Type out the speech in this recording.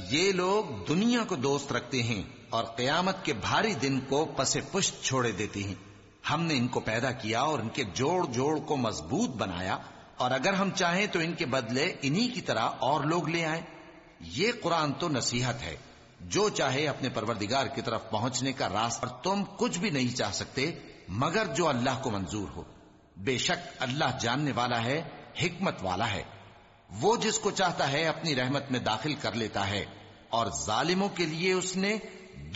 ये लोग दुनिया को दोस्त रखते हैं और क़यामत के भारी दिन को पसे पुष्ट छोड़े देते हैं। हमने इनको पैदा किया और इनके जोड़ जोड़ को मजबूत बनाया, और अगर हम चाहें तो इनके बदले इन्हीं की तरह और लोग ले आए। ये कुरान तो नसीहत है, जो चाहे अपने परवरदिगार की तरफ पहुंचने का रास्ता। तुम कुछ भी नहीं चाह सकते मगर जो अल्लाह को मंजूर हो। बेशक अल्लाह जानने वाला है, हिकमत वाला है। वो जिसको चाहता है अपनी रहमत में दाखिल कर लेता है, और जालिमों के लिए उसने